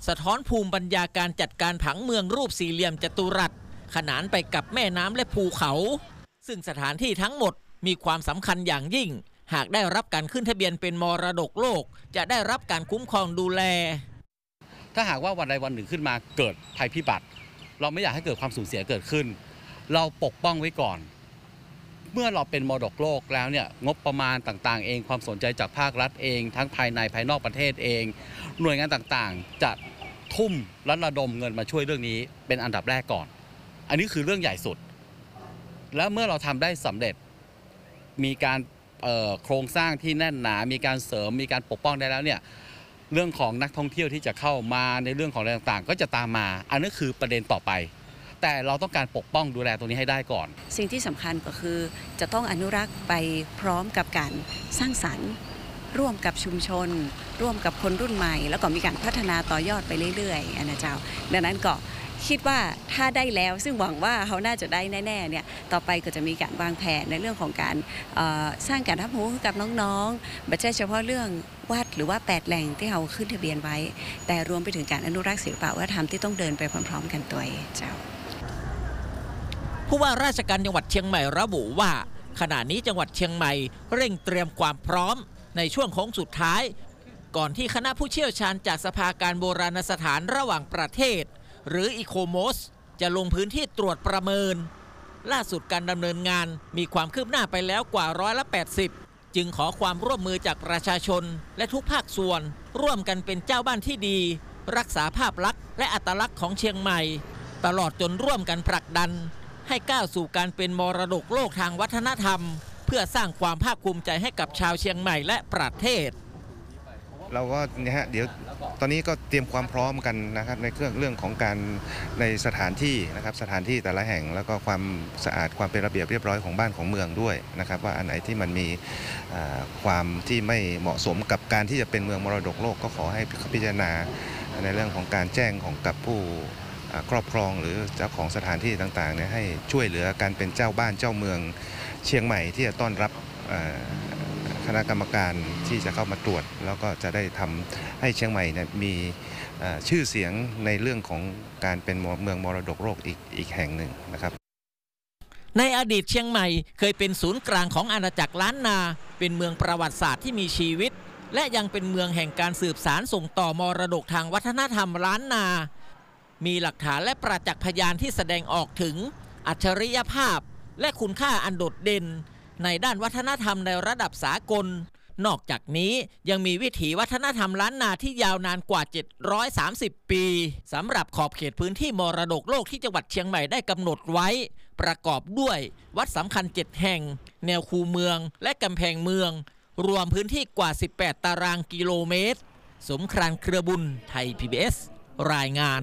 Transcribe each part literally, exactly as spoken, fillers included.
สะท้อนภูมิปัญญาการจัดการผังเมืองรูปสี่เหลี่ยมจัตุรัสขนานไปกับแม่น้ำและภูเขาซึ่งสถานที่ทั้งหมดมีความสำคัญอย่างยิ่งหากได้รับการขึ้นทะเบียนเป็นมรดกโลกจะได้รับการคุ้มครองดูแลถ้าหากว่าวันใดวันหนึ่งขึ้นมาเกิดภัยพิบัติเราไม่อยากให้เกิดความสูญเสียเกิดขึ้นเราปกป้องไว้ก่อนเมื่อเราเป็นมรดกโลกแล้วเนี่ยงบประมาณต่างๆเองความสนใจจากภาครัฐเองทั้งภายในภายนอกประเทศเองหน่วยงานต่างๆจะทุ่มและระดมเงินมาช่วยเรื่องนี้เป็นอันดับแรกก่อนอันนี้คือเรื่องใหญ่สุดและเมื่อเราทำได้สำเร็จมีการโครงสร้างที่แน่นหนามีการเสริมมีการปกป้องได้แล้วเนี่ยเรื่องของนักท่องเที่ยวที่จะเข้ามาในเรื่องของอะไรต่างๆก็จะตามมาอันนี้คือประเด็นต่อไปแต่เราต้องการปกป้องดูแลตรงนี้ให้ได้ก่อนสิ่งที่สำคัญก็คือจะต้องอนุรักษ์ไปพร้อมกับการสร้างสรรค์ร่วมกับชุมชนร่วมกับคนรุ่นใหม่แล้วก็มีการพัฒนาต่อยอดไปเรื่อยๆนะเจ้าดังนั้นก็คิดว่าถ้าได้แล้วซึ่งหวังว่าเขาน่าจะได้แน่ๆเนี่ยต่อไปก็จะมีการวางแผนในเรื่องของการสร้างการรับรู้กับน้องๆไม่ใช่เฉพาะเรื่องวัดหรือว่าแปดแหล่งที่เราขึ้นทะเบียนไว้แต่รวมไปถึงการอนุรักษ์ศิลปวัฒนธรรมที่ต้องเดินไปพร้อมๆกันตัวเจ้าผู้ว่าราชการจังหวัดเชียงใหม่ระบุว่าขณะนี้จังหวัดเชียงใหม่เร่งเตรียมความพร้อมในช่วงโค้งสุดท้ายก่อนที่คณะผู้เชี่ยวชาญจากสภาการโบราณสถานระหว่างประเทศหรืออีโคโมสจะลงพื้นที่ตรวจประเมินล่าสุดการดำเนินงานมีความคืบหน้าไปแล้วกว่าร้อยละแปดสิบจึงขอความร่วมมือจากประชาชนและทุกภาคส่วนร่วมกันเป็นเจ้าบ้านที่ดีรักษาภาพลักษณ์และอัตลักษณ์ของเชียงใหม่ตลอดจนร่วมกันผลักดันให้ก้าวสู่การเป็นมรดกโลกทางวัฒนธรรมเพื่อสร้างความภาคภูมิใจให้กับชาวเชียงใหม่และประเทศเราก็เนี่ยฮะเดี๋ยวตอนนี้ก็เตรียมความพร้อมกันนะครับในเรื่องเรื่องของการในสถานที่นะครับสถานที่แต่ละแห่งแล้วก็ความสะอาดความเป็นระเบียบเรียบร้อยของบ้านของเมืองด้วยนะครับว่าอันไหนที่มันมีความที่ไม่เหมาะสมกับการที่จะเป็นเมืองมรดกโลกก็ขอให้พิจารณาในเรื่องของการแจ้งของกับผู้ครอบครองหรือเจ้าของสถานที่ต่างๆเนี่ยให้ช่วยเหลือการเป็นเจ้าบ้านเจ้าเมืองเชียงใหม่ที่จะต้อนรับคณะกรรมการที่จะเข้ามาตรวจแล้วก็จะได้ทำให้เชียงใหม่เนี่ยมีชื่อเสียงในเรื่องของการเป็นเมืองมรดกโลกอีกอีกแห่งหนึ่งนะครับในอดีตเชียงใหม่เคยเป็นศูนย์กลางของอาณาจักรล้านนาเป็นเมืองประวัติศาสตร์ที่มีชีวิตและยังเป็นเมืองแห่งการสืบสานส่งต่อมรดกทางวัฒนธรรมล้านนามีหลักฐานและประจักษ์พยานที่แสดงออกถึงอัจฉริยภาพและคุณค่าอันโดดเด่นในด้านวัฒนธรรมในระดับสากลนอกจากนี้ยังมีวิถีวัฒนธรรมล้านนาที่ยาวนานกว่าเจ็ดร้อยสามสิบปีสำหรับขอบเขตพื้นที่มรดกโลกที่จังหวัดเชียงใหม่ได้กำหนดไว้ประกอบด้วยวัดสำคัญเจ็ดแห่งแนวคูเมืองและกำแพงเมืองรวมพื้นที่กว่าสิบแปดตารางกิโลเมตรสมครานเครือบุญไทย พี บี เอส รายงาน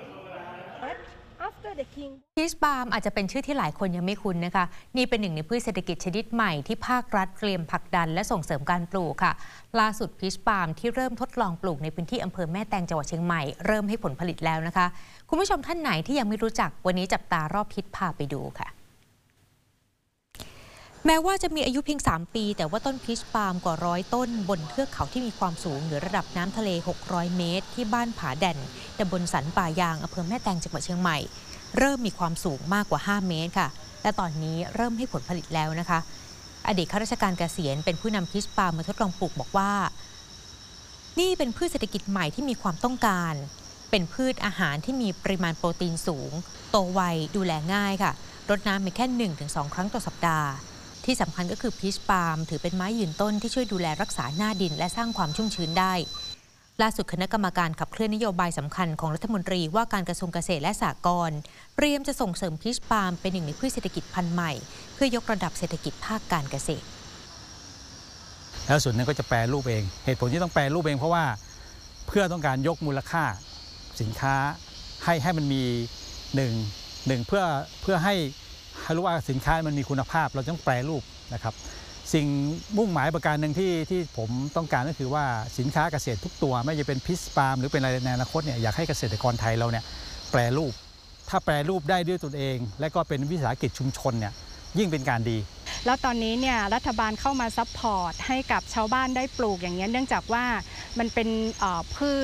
พีชบาล์มอาจจะเป็นชื่อที่หลายคนยังไม่คุ้นนะคะนี่เป็นหนึ่งในพืชเศรษฐกิจชนิดใหม่ที่ภาครัฐเตรียมผลักดันและส่งเสริมการปลูกค่ะล่าสุดพีชบาล์มที่เริ่มทดลองปลูกในพื้นที่อำเภอแม่แตงจังหวัดเชียงใหม่เริ่มให้ผลผลิตแล้วนะคะคุณผู้ชมท่านไหนที่ยังไม่รู้จักวันนี้จับตารอบทิศพาไปดูค่ะแม้ว่าจะมีอายุเพียงสามปีแต่ว่าต้นพีชบาล์มกว่าร้อยต้นบนเทือกเขาที่มีความสูงเหนือระดับน้ำทะเลหกร้อยเมตรที่บ้านผาแด่นตำบลสันป่ายางอำเภอแม่แตงจังหวัดเชียงใหม่เริ่มมีความสูงมากกว่าห้าเมตรค่ะและตอนนี้เริ่มให้ผลผลิตแล้วนะคะอดีตข้าราชการเกษียณเป็นผู้นำพีชบาล์มมาทดลองปลูกบอกว่านี่เป็นพืชเศรษฐกิจใหม่ที่มีความต้องการเป็นพืชอาหารที่มีปริมาณโปรตีนสูงโตไวดูแลง่ายค่ะรดน้ำเพียงแค่ หนึ่งถึงสอง ครั้งต่อสัปดาห์ที่สำคัญก็คือพีชบาล์มถือเป็นไม้ยืนต้นที่ช่วยดูแลรักษาหน้าดินและสร้างความชุ่มชื้นได้ล่าสุดคณะกรรมการขับเคลื่อนนโยบายสำคัญของรัฐมนตรีว่าการกระทรวงเกษตรและสหกรณ์เตรียมจะส่งเสริมพีชปาล์มเป็นหนึ่งในพืชเศรษฐกิจพันธุ์ใหม่เพื่อยกระดับเศรษฐกิจภาคการเกษตรแล้วส่วนนึงก็จะแปรรูปเองเหตุผลที่ต้องแปรรูปเองเพราะว่าเพื่อต้องการยกมูลค่าสินค้าให้ให้มันมีหนึ่งหนึ่งเพื่อเพื่อให้ให้รู้ว่าสินค้ามันมีคุณภาพเราต้องแปรรูปนะครับสิ่งมุ่งหมายประการหนึ่งที่ที่ผมต้องการก็คือว่าสินค้าเกษตรทุกตัวไม่ว่าจะเป็นพีชปาล์มหรือเป็นอะไรในอนาคตเนี่ยอยากให้เกษตรกรไทยเราเนี่ยแปรรูปถ้าแปรรูปได้ด้วยตนเองและก็เป็นวิสาหกิจชุมชนเนี่ยยิ่งเป็นการดีแล้วตอนนี้เนี่ยรัฐบาลเข้ามาซัพพอร์ตให้กับชาวบ้านได้ปลูกอย่างนี้เนื่องจากว่ามันเป็นพืช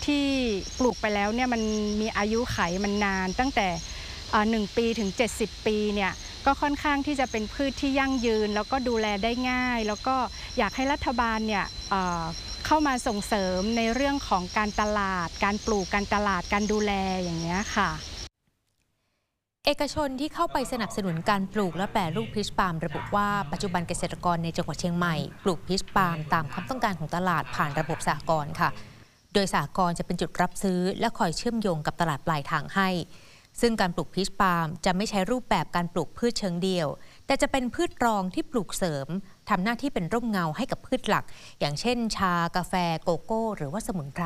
ที่ปลูกไปแล้วเนี่ยมันมีอายุไขมันนานตั้งแต่หนึ่งปีถึงเจ็ดสิบปีเนี่ยก็ค่อนข้างที่จะเป็นพืชที่ยั่งยืนแล้วก็ดูแลได้ง่ายแล้วก็อยากให้รัฐบาลเนี่ยเข้ามาส่งเสริมในเรื่องของการตลาดการปลูกการตลาดการดูแลอย่างเงี้ยค่ะเอกชนที่เข้าไปสนับสนุนการปลูกและแปรรูปพีชปาล์มระบุว่าปัจจุบันเกษตรกรในจังหวัดเชียงใหม่ปลูกพีชปาล์มตามความต้องการของตลาดผ่านระบบสหกรณ์ค่ะโดยสหกรณ์จะเป็นจุดรับซื้อและคอยเชื่อมโยงกับตลาดปลายทางให้ซึ่งการปลูกพีชปาล์มจะไม่ใช้รูปแบบการปลูกพืชเชิงเดียวแต่จะเป็นพืชรองที่ปลูกเสริมทำหน้าที่เป็นร่มเงาให้กับพืชหลักอย่างเช่นชากาแฟโกโก้หรือว่าสมุนไพร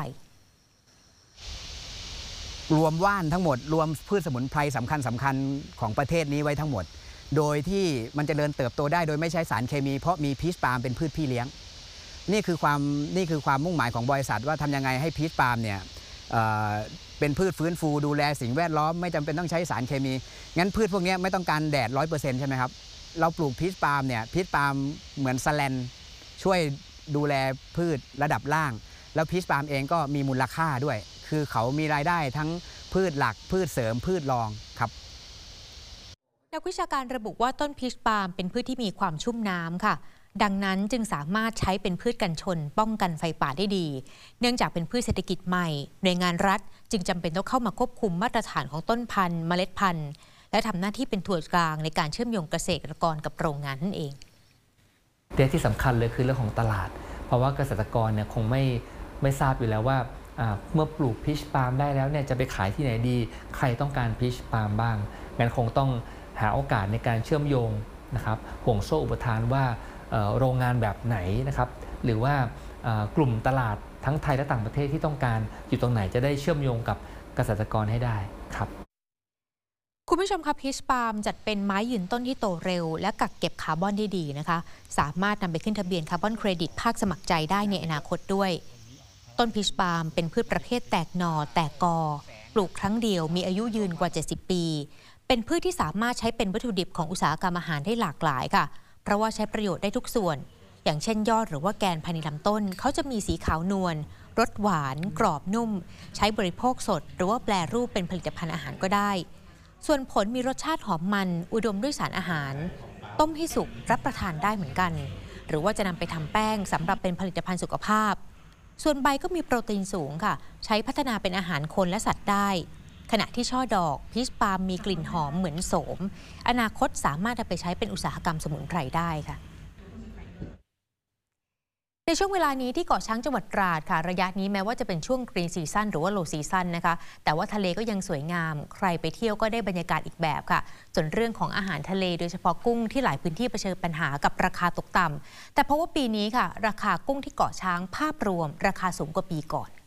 รวมว่านทั้งหมดรวมพืชสมุนไพรสำคัญสำคัญของประเทศนี้ไว้ทั้งหมดโดยที่มันจะเจริญเติบโตได้โดยไม่ใช้สารเคมีเพราะมีพีชปาล์มเป็นพืชพี่เลี้ยงนี่คือความนี่คือความมุ่งหมายของบริษัทว่าทำยังไงให้พีชปาล์มเนี่ยเอ่อเป็นพืชฟื้นฟูดูแลสิ่งแวดล้อมไม่จำเป็นต้องใช้สารเคมีงั้นพืชพวกนี้ไม่ต้องการแดด ร้อยเปอร์เซ็นต์ ใช่ไหมครับเราปลูกพีชปาล์มเนี่ยพีชปาล์มเหมือนสแลนช่วยดูแลพืชระดับล่างแล้วพีชปาล์มเองก็มีมูลค่าด้วยคือเขามีรายได้ทั้งพืชหลักพืชเสริมพืชรองครับนักวิชาการระบุว่าต้นพีชปาล์มเป็นพืชที่มีความชุ่มน้ำค่ะดังนั้นจึงสามารถใช้เป็นพืชกันชนป้องกันไฟป่าได้ดีเนื่องจากเป็นพืชเศรษฐกิจใหม่หน่วยงานรัฐจึงจำเป็นต้องเข้ามาควบคุมมาตรฐานของต้นพันธุ์เมล็ดพันธุ์และทำหน้าที่เป็นถ่วงกลางในการเชื่อมโยงเกษตรกรกับโรงงานนั่นเองเรื่องที่สำคัญเลยคือเรื่องของตลาดเพราะว่าเกษตรกรเนี่ยคงไม่ไม่ทราบอยู่แล้วว่าเมื่อปลูกพีชปาล์มได้แล้วเนี่ยจะไปขายที่ไหนดีใครต้องการพีชปาล์มบ้างงั้นคงต้องหาโอกาสในการเชื่อมโยงนะครับห่วงโซ่อุปทานว่าโรงงานแบบไหนนะครับหรือว่ากลุ่มตลาดทั้งไทยและต่างประเทศที่ต้องการอยู่ตรงไหนจะได้เชื่อมโยงกับเกษตรกรให้ได้ครับคุณผู้ชมคะพีชปาล์มจัดเป็นไม้ยืนต้นที่โตเร็วและกักเก็บคาร์บอนได้ดีนะคะสามารถนำไปขึ้นทะเบียนคาร์บอนเครดิตภาคสมัครใจได้ในอนาคตด้วยต้นพีชปาล์มเป็นพืชประเภทแตกหน่อแตกกอปลูกครั้งเดียวมีอายุยืนกว่าเจ็ดสิบปีเป็นพืชที่สามารถใช้เป็นวัตถุดิบของอุตสาหกรรมอาหารได้หลากหลายค่ะเพราะว่าใช้ประโยชน์ได้ทุกส่วนอย่างเช่นยอดหรือว่าแกนภายในลำต้นเขาจะมีสีขาวนวลรสหวานกรอบนุ่มใช้บริโภคสดหรือว่าแปรรูปเป็นผลิตภัณฑ์อาหารก็ได้ส่วนผลมีรสชาติหอมมันอุดมด้วยสารอาหารต้มให้สุกรับประทานได้เหมือนกันหรือว่าจะนำไปทำแป้งสำหรับเป็นผลิตภัณฑ์สุขภาพส่วนใบก็มีโปรตีนสูงค่ะใช้พัฒนาเป็นอาหารคนและสัตว์ได้ขณะที่ช่อดอกพีชปาล์มมีกลิ่นหอมเหมือนโสมอนาคตสามารถนำไปใช้เป็นอุตสาหกรรมสมุนไพรได้ค่ะในช่วงเวลานี้ที่เกาะช้างจังหวัดตราดค่ะระยะนี้แม้ว่าจะเป็นช่วงกรีนซีซั่นหรือว่าโลซีซั่นนะคะแต่ว่าทะเลก็ยังสวยงามใครไปเที่ยวก็ได้บรรยากาศอีกแบบค่ะส่วนเรื่องของอาหารทะเลโดยเฉพาะกุ้งที่หลายพื้นที่เผชิญปัญหากับราคาตกต่ำแต่เพราะว่าปีนี้ค่ะราคากุ้งที่เกาะช้างภาพรวมราคาสูงกว่าปีก่อน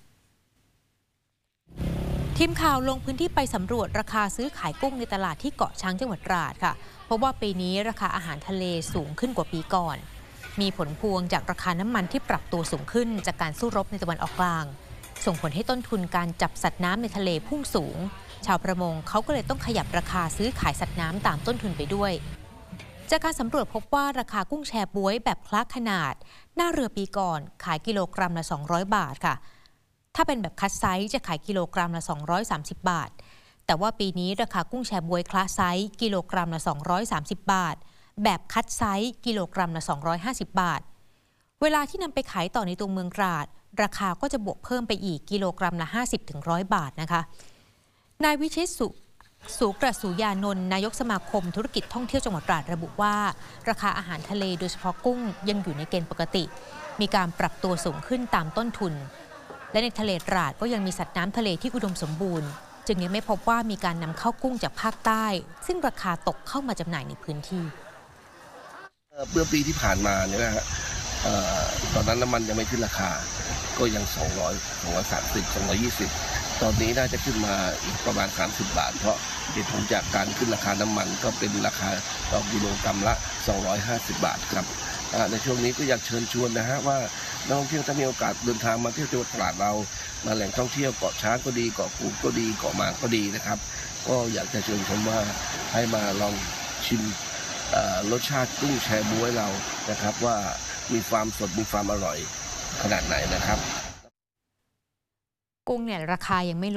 ทีมข่าวลงพื้นที่ไปสำรวจราคาซื้อขายกุ้งในตลาดที่เกาะช้างจังหวัดตราดค่ะเพราะว่าปีนี้ราคาอาหารทะเลสูงขึ้นกว่าปีก่อนมีผลพวงจากราคาน้ำมันที่ปรับตัวสูงขึ้นจากการสู้รบในตะวันออกกลางส่งผลให้ต้นทุนการจับสัตว์น้ำในทะเลพุ่งสูงชาวประมงเขาก็เลยต้องขยับราคาซื้อขายสัตว์น้ำตามต้นทุนไปด้วยจากการสำรวจพบว่าราคากุ้งแชบ๊วยแบบคละขนาดหน้าเรือปีก่อนขายกิโลกรัมละสองร้อยบาทค่ะถ้าเป็นแบบคัดไซส์จะขายกิโลกรัมละสองร้อยสามสิบบาทแต่ว่าปีนี้ราคากุ้งแชบ๊วยคละไซส์กิโลกรัมละสองร้อยสามสิบบาทแบบคัดไซส์กิโลกรัมละสองร้อยห้าสิบบาทเวลาที่นำไปขายต่อในตัวเมืองตราดราคาก็จะบวกเพิ่มไปอีกกิโลกรัมละ ห้าสิบถึงหนึ่งร้อย บาทนะคะนายวิชิตสุสุกระสุยานนท์นายกสมาคมธุรกิจท่องเที่ยวจังหวัดตราดระบุว่าราคาอาหารทะเลโดยเฉพาะกุ้งยังอยู่ในเกณฑ์ปกติมีการปรับตัวสูงขึ้นตามต้นทุนและในทะเลตราดก็ยังมีสัตว์น้ำทะเลที่อุดมสมบูรณ์จึงยังไม่พบว่ามีการนำเข้ากุ้งจากภาคใต้ซึ่งราคาตกเข้ามาจำหน่ายในพื้นที่เมื่อปีที่ผ่านมาเนี่ยนะฮะตอนนั้นน้ำมันยังไม่ขึ้นราคาก็ยังสองร้อย สองร้อยสามสิบ สองร้อยยี่สิบตอนนี้น่าจะขึ้นมาอีกประมาณสามสิบบาทเพราะเหตุผลจากการขึ้นราคาน้ำมันก็เป็นราคาต่อกิโลกรัมละสองร้อยห้าสิบบาทครับในช่วงนี้ก็อยากเชิญชวนนะฮะว่านักท่องเที่ยวถ้ามีโอกาสเดินทางมาเที่ยวจังหวัดตราดเรามาแหล่งท่องเที่ยวเกาะช้างก็ดีเกาะกูดก็ดีเกาะหมากก็ดีนะครับก็อยากจะเชิญชวนว่าให้มาลองชิมรสชาติกุ้งแชบ๊วยเรานะครับว่ามีความสดมีความอร่อยขนาดไหนนะครับกุ้งเนี่ยราคายังไม่